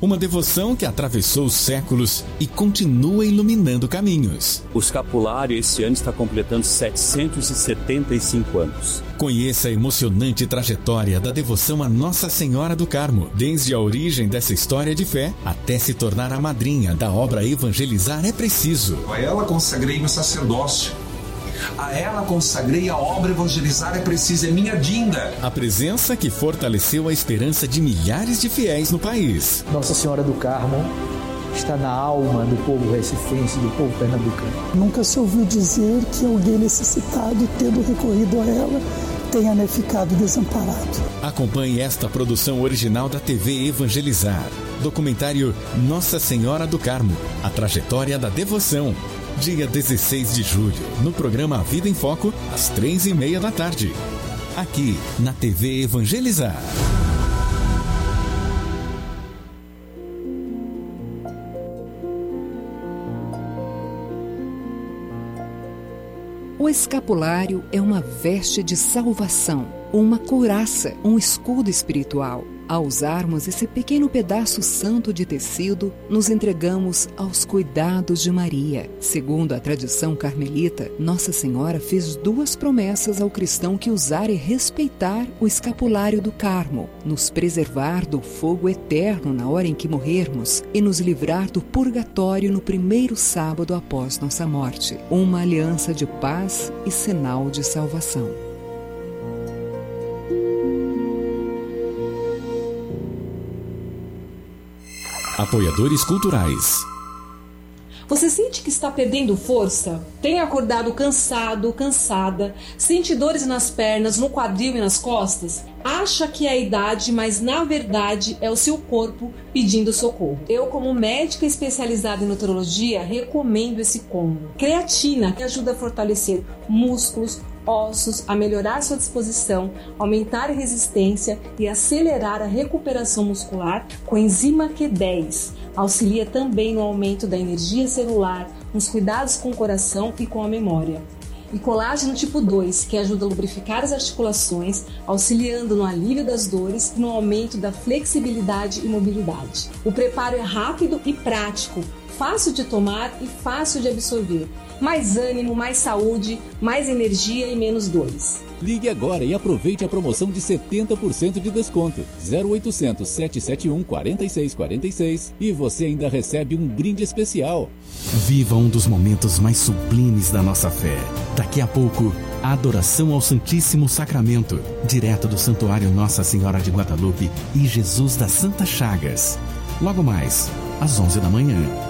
Uma devoção que atravessou os séculos e continua iluminando caminhos. O escapulário esse ano está completando 775 anos. Conheça a emocionante trajetória da devoção a Nossa Senhora do Carmo, desde a origem dessa história de fé até se tornar a madrinha da obra Evangelizar é Preciso. A ela consagrei meu sacerdócio. A ela consagrei a obra Evangelizar é Preciso, é minha dinda. A presença que fortaleceu a esperança de milhares de fiéis no país. Nossa Senhora do Carmo está na alma do povo recifense, do povo pernambucano. Nunca se ouviu dizer que alguém necessitado, tendo recorrido a ela, tenha ficado desamparado. Acompanhe esta produção original da TV Evangelizar. Documentário Nossa Senhora do Carmo, a trajetória da devoção. Dia 16 de julho, no programa Vida em Foco, às 3:30 da tarde. Aqui, na TV Evangelizar. O escapulário é uma veste de salvação, uma couraça, um escudo espiritual. Ao usarmos esse pequeno pedaço santo de tecido, nos entregamos aos cuidados de Maria. Segundo a tradição carmelita, Nossa Senhora fez 2 promessas ao cristão que usar e respeitar o escapulário do Carmo: nos preservar do fogo eterno na hora em que morrermos e nos livrar do purgatório no primeiro sábado após nossa morte. Uma aliança de paz e sinal de salvação. Apoiadores culturais. Você sente que está perdendo força? Tem acordado cansado, cansada? Sente dores nas pernas, no quadril e nas costas? Acha que é a idade, mas na verdade é o seu corpo pedindo socorro. Eu, como médica especializada em nutrologia, recomendo esse combo. Creatina, que ajuda a fortalecer músculos, ossos, a melhorar sua disposição, aumentar a resistência e acelerar a recuperação muscular com enzima Q10. Auxilia também no aumento da energia celular, nos cuidados com o coração e com a memória. E colágeno tipo 2, que ajuda a lubrificar as articulações, auxiliando no alívio das dores e no aumento da flexibilidade e mobilidade. O preparo é rápido e prático, fácil de tomar e fácil de absorver. Mais ânimo, mais saúde, mais energia e menos dores. Ligue agora e aproveite a promoção de 70% de desconto. 0800 771 4646 e você ainda recebe um brinde especial. Viva um dos momentos mais sublimes da nossa fé. Daqui a pouco, a adoração ao Santíssimo Sacramento, direto do Santuário Nossa Senhora de Guadalupe e Jesus das Santas Chagas. Logo mais, às 11 da manhã.